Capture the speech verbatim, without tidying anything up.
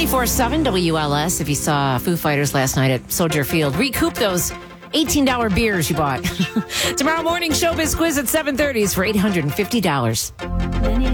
ninety-four point seven W L S. If you saw Foo Fighters last night at Soldier Field, recoup those eighteen dollars beers you bought. Tomorrow morning, Showbiz Quiz at seven thirty is for eight hundred fifty dollars.